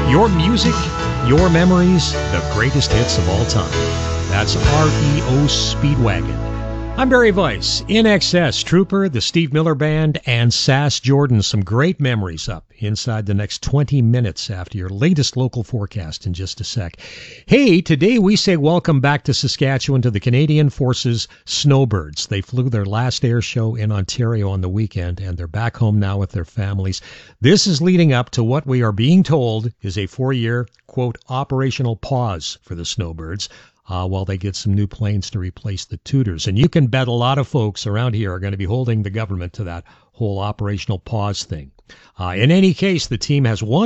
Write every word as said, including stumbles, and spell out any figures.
Your music, your memories, the greatest hits of all time. That's R E O Speedwagon. I'm Barry Weiss, In Excess, Trooper, the Steve Miller Band, and Sass Jordan. Some great memories up inside the next twenty minutes after your latest local forecast in just a sec. Hey, today we say welcome back to Saskatchewan to the Canadian Forces Snowbirds. They flew their last air show in Ontario on the weekend, and they're back home now with their families. This is leading up to what we are being told is a four-year, quote, operational pause for the Snowbirds. Uh, while they get some new planes to replace the Tudors. And you can bet a lot of folks around here are going to be holding the government to that whole operational pause thing. Uh, in any case, the team has one